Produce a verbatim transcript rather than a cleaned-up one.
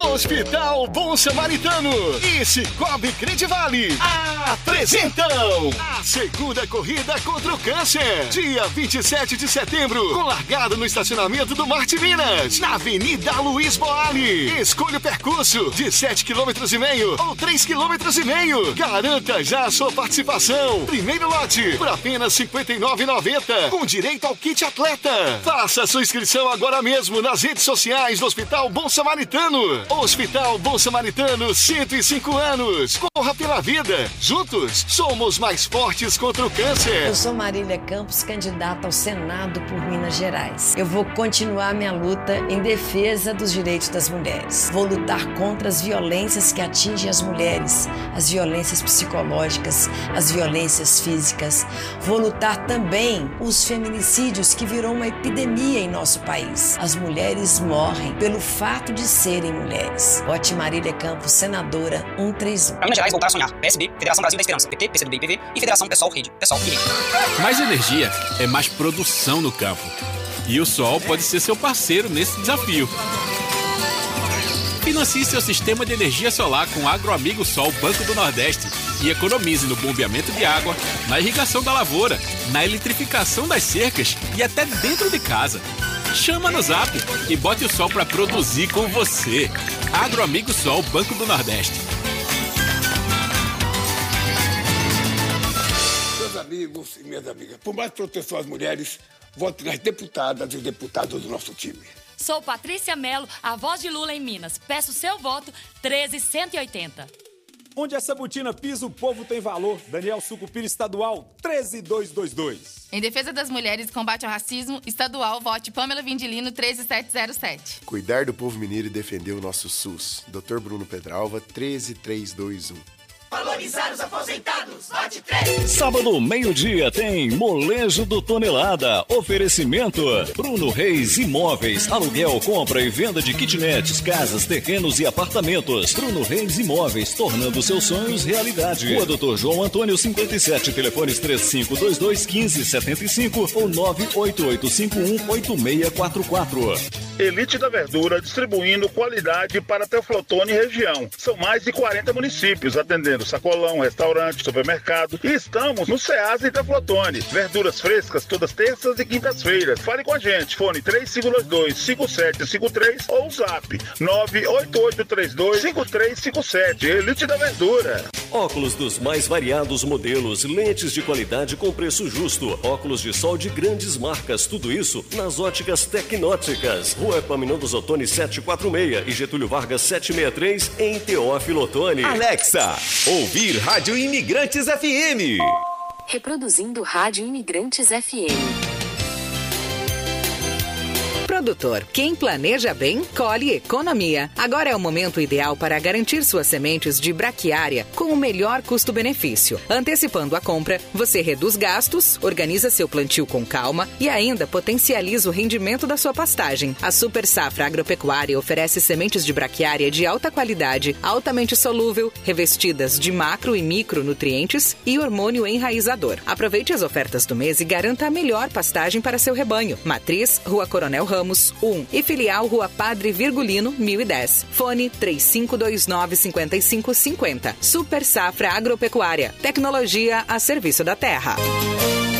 Hospital Bom Samaritano e Cicobi Credivale apresentam a segunda corrida contra o câncer, dia vinte e sete de setembro, com largada no estacionamento do Marte Minas, na Avenida Luiz Boali. Escolha o percurso de sete quilômetros e meio ou três quilômetros e meio. Garanta já a sua participação. Primeiro lote por apenas cinquenta e nove reais e noventa centavos, com direito ao kit atleta. Faça a sua inscrição agora mesmo nas redes sociais do Hospital Bom Samaritano. Hospital Bom Samaritano, cento e cinco anos. Corra pela vida. Juntos, somos mais fortes contra o câncer. Eu sou Marília Campos, candidata ao Senado por Minas Gerais. Eu vou continuar minha luta em defesa dos direitos das mulheres. Vou lutar contra as violências que atingem as mulheres, as violências psicológicas, as violências físicas. Vou lutar também os feminicídios, que virou uma epidemia em nosso país. As mulheres morrem pelo fato de serem mulheres. Vote Marília Campos, senadora cento e trinta e um. Para Minas Gerais, voltar a sonhar. P S B, Federação Brasil da Esperança, P T, P C do B e P V e Federação Pessoal Rede. Pessoal e Rede. Mais energia é mais produção no campo. E o sol pode ser seu parceiro nesse desafio. Financie seu sistema de energia solar com o Agroamigo Sol Banco do Nordeste e economize no bombeamento de água, na irrigação da lavoura, na eletrificação das cercas e até dentro de casa. Chama no Zap e bote o sol para produzir com você. Agroamigo Sol Banco do Nordeste. Meus amigos e minhas amigas, por mais proteção às mulheres, vote nas deputadas e deputados do nosso time. Sou Patrícia Mello, a voz de Lula em Minas. Peço seu voto, treze cento e oitenta. Onde essa botina pisa, o povo tem valor. Daniel Sucupira Estadual, treze mil duzentos e vinte e dois. Em defesa das mulheres e combate ao racismo, estadual, vote Pamela Vindilino, treze mil setecentos e sete. Cuidar do povo mineiro e defender o nosso SUS. doutor Bruno Pedralva, treze mil trezentos e vinte e um. Valorizar os aposentados, vote três. Sábado, meio-dia, tem Molejo do Tonelada. Oferecimento Bruno Reis Imóveis. Aluguel, compra e venda de kitnets, casas, terrenos e apartamentos. Bruno Reis Imóveis, tornando seus sonhos realidade. Rua doutor João Antônio, cinquenta e sete. Telefones três cinco dois dois, um cinco sete cinco ou nove oito oito cinco um, oito seis quatro quatro. Elite da Verdura, distribuindo qualidade para Teoflotone e região. São mais de quarenta municípios, atendendo sacolão, restaurante, supermercado. E estamos no Ceasa e Teoflotone. Verduras frescas todas terças e quintas-feiras. Fale com a gente. Fone três cinco dois dois, cinco sete cinco três ou zap nove oito oito três dois, cinco três cinco sete. Elite da Verdura. Óculos dos mais variados modelos, lentes de qualidade com preço justo, óculos de sol de grandes marcas, tudo isso nas óticas Tecnóticas. Rua Epaminondas Ottoni setecentos e quarenta e seis e Getúlio Vargas setecentos e sessenta e três em Teófilo Otoni. Alexa, ouvir Rádio Imigrantes F M. Reproduzindo Rádio Imigrantes F M. Produtor, quem planeja bem, colhe economia. Agora é o momento ideal para garantir suas sementes de braquiária com o melhor custo-benefício. Antecipando a compra, você reduz gastos, organiza seu plantio com calma e ainda potencializa o rendimento da sua pastagem. A Super Safra Agropecuária oferece sementes de braquiária de alta qualidade, altamente solúvel, revestidas de macro e micronutrientes e hormônio enraizador. Aproveite as ofertas do mês e garanta a melhor pastagem para seu rebanho. Matriz, Rua Coronel Ramos, um e filial Rua Padre Virgulino, mil e dez. Fone três cinco dois nove, cinco cinco cinco zero. Super Safra Agropecuária. Tecnologia a serviço da terra.